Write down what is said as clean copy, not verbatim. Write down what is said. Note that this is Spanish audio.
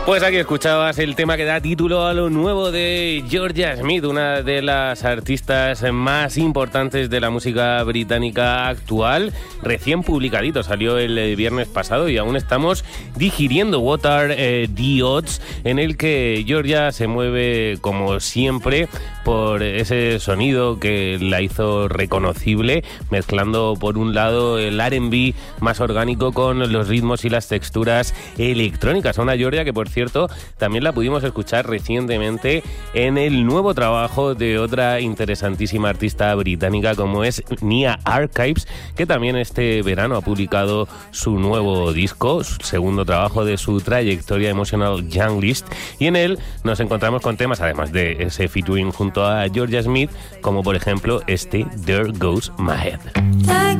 Pues aquí escuchabas el tema que da título a lo nuevo de Georgia Smith, una de las artistas más importantes de la música británica actual. Recién publicadito, salió el viernes pasado y aún estamos digiriendo What Are the Odds, en el que Georgia se mueve como siempre por ese sonido que la hizo reconocible, mezclando por un lado el R&B más orgánico con los ritmos y las texturas electrónicas. Una Georgia que, por cierto, también la pudimos escuchar recientemente en el nuevo trabajo de otra interesantísima artista británica como es Nia Archives, que también este verano ha publicado su nuevo disco, su segundo trabajo de su trayectoria, Emotional Young List, y en él nos encontramos con temas, además de ese featuring junto a Georgia Smith, como por ejemplo este There Goes My Head.